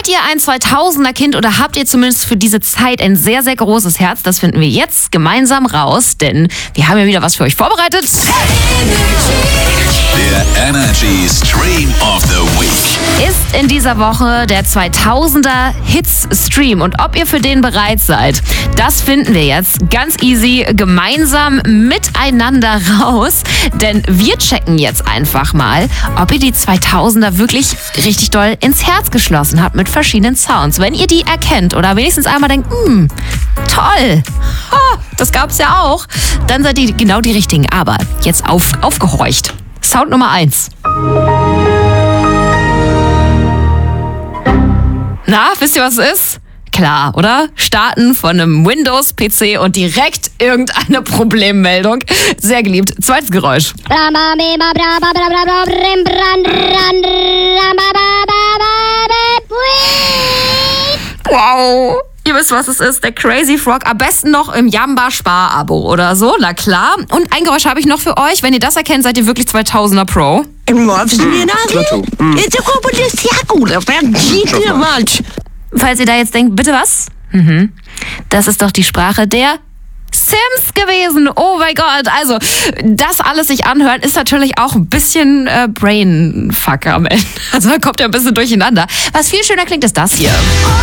Seid ihr ein 2000er Kind oder habt ihr zumindest für diese Zeit ein sehr, sehr großes Herz? Das finden wir jetzt gemeinsam raus, denn wir haben ja wieder was für euch vorbereitet. Der Energy Stream of the Week Ist in dieser Woche der 2000er Hits Stream. Und ob ihr für den bereit seid, das finden wir jetzt ganz easy gemeinsam miteinander raus. Denn wir checken jetzt einfach mal, ob ihr die 2000er wirklich richtig doll ins Herz geschlossen habt mit verschiedenen Sounds. Wenn ihr die erkennt oder wenigstens einmal denkt, toll, das gab's ja auch, dann seid ihr genau die Richtigen. Aber jetzt aufgehorcht. Sound Nummer 1. Na, wisst ihr, was es ist? Klar, oder? Starten von einem Windows-PC und direkt irgendeine Problemmeldung. Sehr geliebt. Zweites Geräusch. Wow. Ihr wisst, was es ist, der Crazy Frog. Am besten noch im Jamba-Spar-Abo oder so, na klar. Und ein Geräusch habe ich noch für euch. Wenn ihr das erkennt, seid ihr wirklich 2000er Pro. Falls ihr da jetzt denkt, bitte was? Das ist doch die Sprache der Sims gewesen. Oh mein Gott. Also, das alles sich anhören, ist natürlich auch ein bisschen Brainfuck am Ende. Also, da kommt ja ein bisschen durcheinander. Was viel schöner klingt, ist das hier.